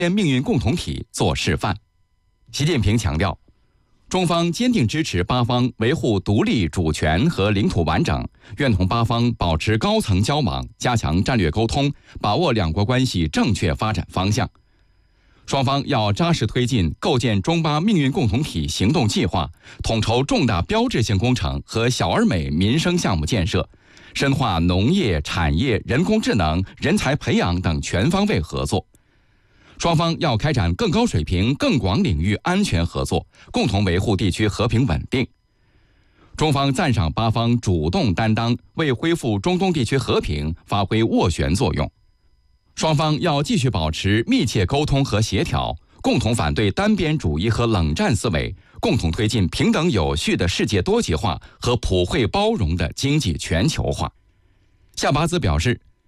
命运共同体做示范。习近平强调，中方坚定支持巴方维护独立主权和领土完整，愿同巴方保持高层交往，加强战略沟通，把握两国关系正确发展方向。双方要扎实推进构建中巴命运共同体行动计划，统筹重大标志性工程和小而美民生项目建设，深化农业、产业、人工智能、人才培养等全方位合作。双方要开展更高水平、更广领域安全合作，共同维护地区和平稳定。中方赞赏巴方主动担当，为恢复中东地区和平发挥斡旋作用。双方要继续保持密切沟通和协调，共同反对单边主义和冷战思维，共同推进平等有序的世界多极化和普惠包容的经济全球化。夏拔兹表示，